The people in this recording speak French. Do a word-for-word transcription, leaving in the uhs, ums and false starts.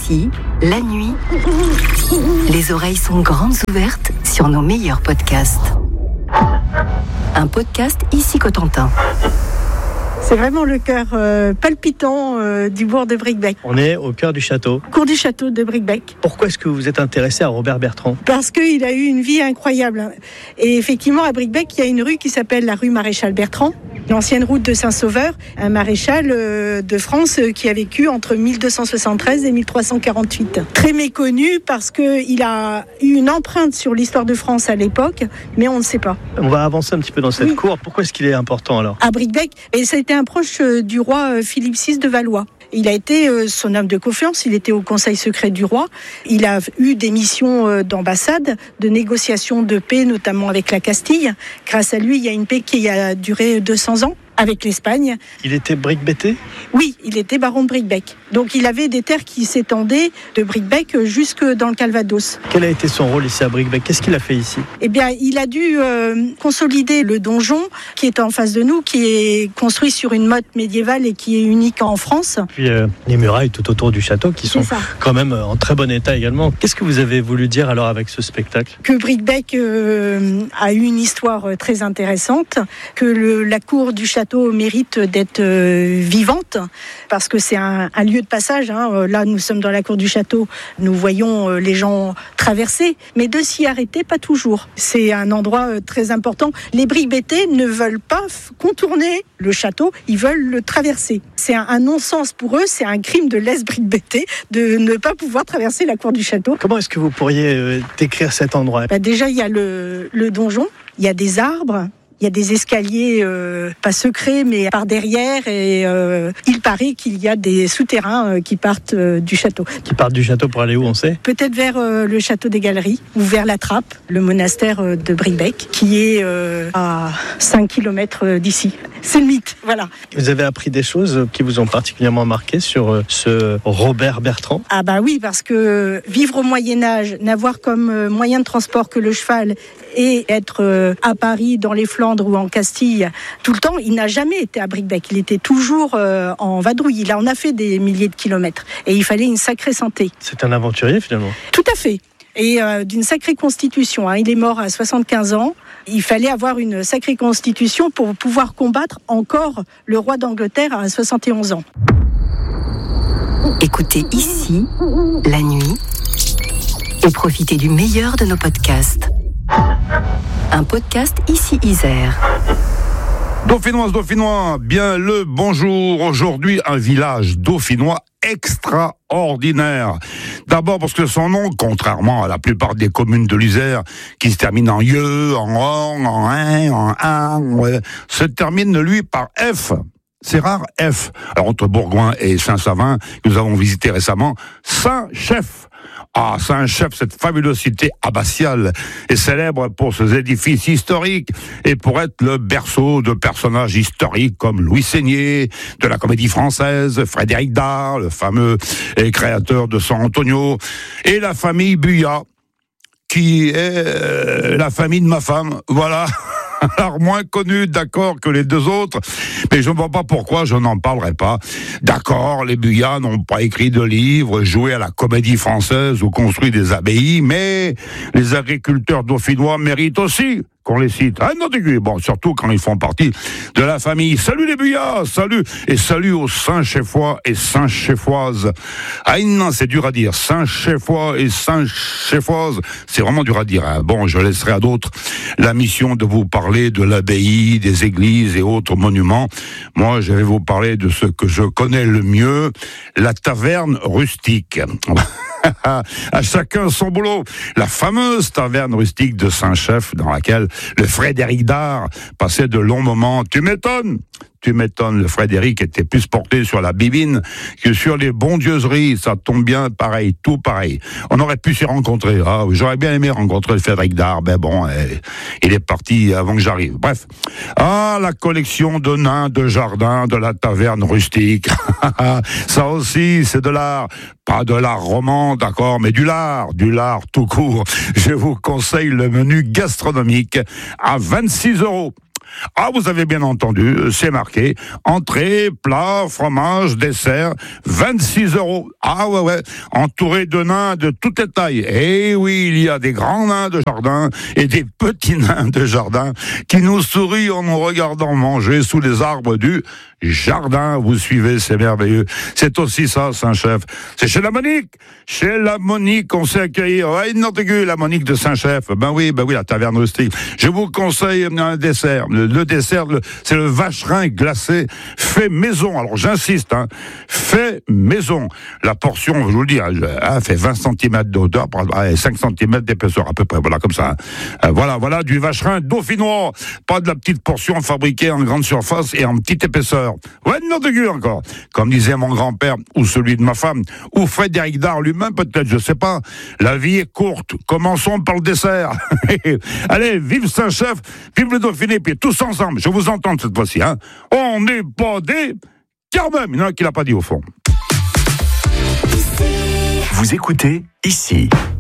Ici, la nuit, les oreilles sont grandes ouvertes sur nos meilleurs podcasts. Un podcast Ici Cotentin. C'est vraiment le cœur euh, palpitant euh, du bourg de Bricbec. On est au cœur du château. Cours du château de Bricbec. Pourquoi est-ce que vous vous êtes intéressé à Robert Bertrand ? Parce qu'il a eu une vie incroyable. Et effectivement, à Bricbec, il y a une rue qui s'appelle la rue Maréchal Bertrand, l'ancienne route de Saint-Sauveur, un maréchal euh, de France euh, qui a vécu entre mille deux cent soixante-treize et mille trois cent quarante-huit. Très méconnu parce qu'il a eu une empreinte sur l'histoire de France à l'époque, mais on ne sait pas. On va avancer un petit peu dans cette Oui. cour. Pourquoi est-ce qu'il est important alors ? À Bricbec, et ça a été un proche euh, du roi euh, Philippe six de Valois. Il a été euh, son homme de confiance, il était au conseil secret du roi. Il a eu des missions euh, d'ambassade, de négociation de paix, notamment avec la Castille. Grâce à lui, il y a une paix qui a duré deux cents ans avec l'Espagne. Il était bricbetté ? Oui, il était baron de Bricbec. Donc il avait des terres qui s'étendaient de Bricbec jusque dans le Calvados. Quel a été son rôle ici à Bricbec ? Qu'est-ce qu'il a fait ici ? Eh bien, il a dû euh, consolider le donjon qui est en face de nous, qui est construit sur une motte médiévale et qui est unique en France. Puis euh, les murailles tout autour du château qui sont quand même en très bon état également. Qu'est-ce que vous avez voulu dire alors avec ce spectacle ? Que Bricbec euh, a eu une histoire très intéressante, que le, la cour du château mérite d'être euh, vivante, parce que c'est un, un lieu de passage. Hein. Là, nous sommes dans la cour du château, nous voyons euh, les gens traverser, mais de s'y arrêter, pas toujours. C'est un endroit euh, très important. Les Bricbettais ne veulent pas f- contourner le château, ils veulent le traverser. C'est un, un non-sens pour eux, c'est un crime de lèse bricbettais de ne pas pouvoir traverser la cour du château. Comment est-ce que vous pourriez euh, décrire cet endroit ? Bah déjà, il y a le, le donjon, il y a des arbres, il y a des escaliers, euh, pas secrets, mais par derrière. Et euh, il paraît qu'il y a des souterrains euh, qui partent euh, du château. Qui partent du château pour aller où, on sait ? Peut-être vers euh, le château des Galeries ou vers la Trappe, le monastère euh, de Bricbec, qui est euh, à cinq kilomètres d'ici. C'est le mythe, voilà. Vous avez appris des choses qui vous ont particulièrement marqué sur euh, ce Robert Bertrand ? Ah bah oui, parce que vivre au Moyen-Âge, n'avoir comme euh, moyen de transport que le cheval et être euh, à Paris, dans les Flandres ou en Castille, tout le temps, il n'a jamais été à Bricbec. Il était toujours euh, en vadrouille. Il en a fait des milliers de kilomètres. Et il fallait une sacrée santé. C'est un aventurier finalement. Tout à fait. Et euh, d'une sacrée constitution. Hein. Il est mort à soixante-quinze ans. Il fallait avoir une sacrée constitution pour pouvoir combattre encore le roi d'Angleterre à soixante et onze ans. Écoutez Ici, la nuit, et profitez du meilleur de nos podcasts. Un podcast Ici Isère. Dauphinoise, Dauphinois, bien le bonjour. Aujourd'hui, un village dauphinois extraordinaire. D'abord parce que son nom, contrairement à la plupart des communes de l'Isère, qui se terminent en yeux, en on, en un, en un, ouais, se termine, lui, par F. C'est rare, F. Alors, entre Bourgoin et Saint-Savin, que nous avons visité récemment, Saint-Chef. Ah, Saint-Chef, cette fabuleuse cité abbatiale, est célèbre pour ses édifices historiques et pour être le berceau de personnages historiques comme Louis Seigné, de la Comédie Française, Frédéric Dard, le fameux créateur de San Antonio, et la famille Buyat, qui est la famille de ma femme. Voilà. Alors, moins connu, d'accord, que les deux autres, mais je ne vois pas pourquoi je n'en parlerai pas. D'accord, les Buyat n'ont pas écrit de livres, joué à la Comédie Française ou construit des abbayes, mais les agriculteurs dauphinois méritent aussi qu'on les cite. Ah non, bon, surtout quand ils font partie de la famille. Salut les Buyat, salut, et salut aux Saint-Chefois et Saint-Chefoises. Ah non, c'est dur à dire. Saint-Chefois et Saint-Chefoises, c'est vraiment dur à dire. Hein. Bon, je laisserai à d'autres la mission de vous parler de l'abbaye, des églises et autres monuments. Moi, je vais vous parler de ce que je connais le mieux, la taverne rustique. À chacun son boulot. La fameuse taverne rustique de Saint-Chef, dans laquelle le Frédéric Dard passait de longs moments. Tu m'étonnes Tu m'étonnes, le Frédéric était plus porté sur la bibine que sur les bondieuseries. Ça tombe bien, pareil, tout pareil. On aurait pu s'y rencontrer. Ah, j'aurais bien aimé rencontrer le Frédéric Dard, mais bon, eh, il est parti avant que j'arrive. Bref. Ah, la collection de nains de jardin de la taverne rustique. Ça aussi, c'est de l'art. Pas de l'art roman, d'accord, mais du lard, du lard tout court. Je vous conseille le menu gastronomique à vingt-six euros. Ah, vous avez bien entendu, c'est marqué entrée, plat, fromage, dessert, vingt-six euros. Ah ouais, ouais, entouré de nains de toutes les tailles. Et oui, il y a des grands nains de jardin et des petits nains de jardin qui nous sourient en nous regardant manger sous les arbres du jardin. Vous suivez, c'est merveilleux. C'est aussi ça, Saint-Chef. C'est chez la Monique. Chez la Monique, on s'est accueillir. Ouais, Nantégu, la Monique de Saint-Chef. Ben oui, ben oui, la taverne rustique. Je vous conseille un dessert. Le, le dessert, le, c'est le vacherin glacé fait maison. Alors, j'insiste, hein, fait maison. La portion, je vous le dis, hein, fait vingt centimètres d'odeur, cinq centimètres d'épaisseur, à peu près. Voilà, comme ça. Hein. Voilà, voilà, du vacherin dauphinois. Pas de la petite portion fabriquée en grande surface et en petite épaisseur. Ouais, non de gueule encore. Comme disait mon grand-père, ou celui de ma femme, ou Frédéric Dard lui-même peut-être, je sais pas. La vie est courte. Commençons par le dessert. Allez, vive Saint-Chef, vive le Dauphiné, puis tous ensemble, je vous entends cette fois-ci. Hein. On n'est pas des... Car même, il y en a qui l'a pas dit au fond. Vous écoutez ici.